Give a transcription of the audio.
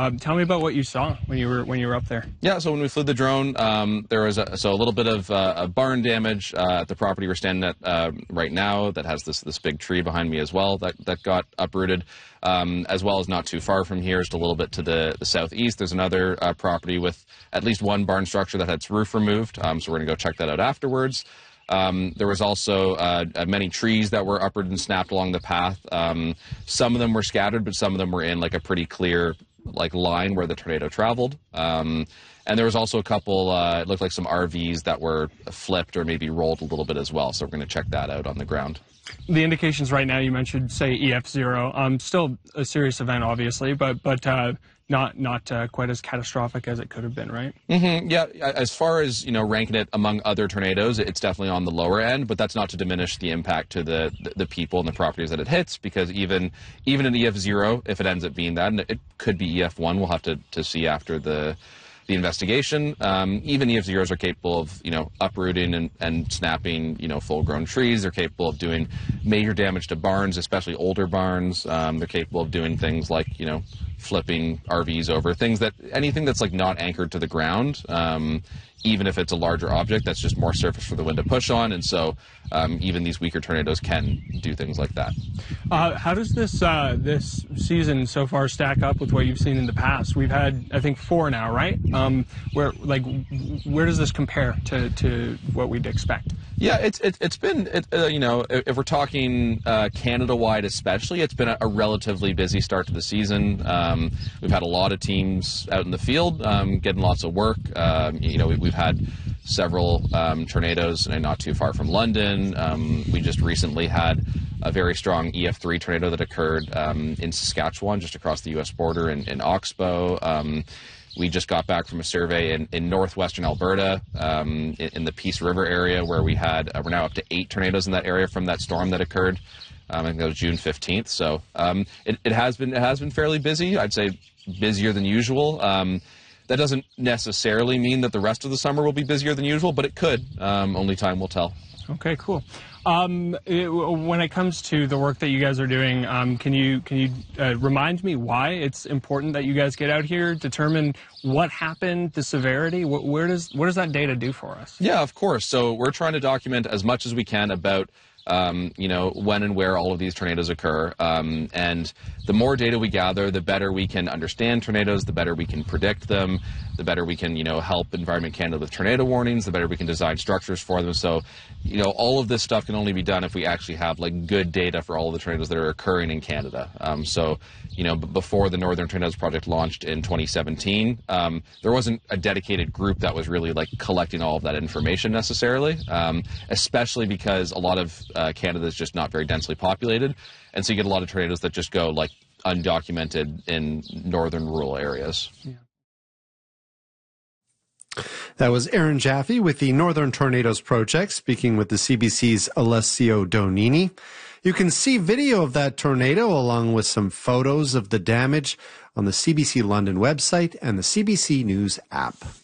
Tell me about what you saw when you were up there. Yeah, so when we flew the drone, there was a little bit of barn damage at the property we're standing at right now that has this big tree behind me as well that got uprooted, as well as not too far from here, just a little bit to the southeast. There's another property with at least one barn structure that had its roof removed, so we're going to go check that out afterwards. There was also many trees that were uprooted and snapped along the path. Some of them were scattered, but some of them were in like a pretty clear line where the tornado traveled. And there was also a couple, it looked like some RVs that were flipped or maybe rolled a little bit as well. So we're going to check that out on the ground. The indications right now, you mentioned, say, EF0. Still a serious event, obviously, but not quite as catastrophic as it could have been, right? Mm-hmm. Yeah, as far as, ranking it among other tornadoes, it's definitely on the lower end, but that's not to diminish the impact to the people and the properties that it hits, because even an EF0, if it ends up being that, and it could be EF1, we'll have to see after the investigation. Even EF0s are capable of, uprooting and snapping, full-grown trees. They're capable of doing major damage to barns, especially older barns. They're capable of doing things like, flipping RVs over, anything that's like not anchored to the ground, even if it's a larger object that's just more surface for the wind to push on. And so even these weaker tornadoes can do things like that. How does this season so far stack up with what you've seen in the past? We've had, I think, 4 now, right? Where does this compare to what we'd expect? Yeah, it's been, if we're talking Canada-wide especially, it's been a relatively busy start to the season. We've had a lot of teams out in the field getting lots of work. We've had several tornadoes not too far from London. We just recently had a very strong EF3 tornado that occurred in Saskatchewan, just across the U.S. border in Oxbow. We just got back from a survey in northwestern Alberta, in the Peace River area, where we're now up to 8 tornadoes in that area from that storm that occurred. I think that was June 15th. So it has been fairly busy. I'd say busier than usual. That doesn't necessarily mean that the rest of the summer will be busier than usual, but it could. Only time will tell. Okay, cool. When it comes to the work that you guys are doing, can you remind me why it's important that you guys get out here, determine what happened, the severity? What does that data do for us? Yeah, of course. So we're trying to document as much as we can about when and where all of these tornadoes occur. And the more data we gather, the better we can understand tornadoes, the better we can predict them, the better we can, help Environment Canada with tornado warnings, the better we can design structures for them. So, all of this stuff can only be done if we actually have good data for all of the tornadoes that are occurring in Canada. Before the Northern Tornadoes Project launched in 2017, there wasn't a dedicated group that was really collecting all of that information necessarily, especially because a lot of Canada is just not very densely populated, and so you get a lot of tornadoes that just go undocumented in northern rural areas. Yeah. That was Aaron Jaffe with the Northern Tornadoes Project, speaking with the CBC's Alessio Donini. You can see video of that tornado along with some photos of the damage on the CBC London website and the CBC News app.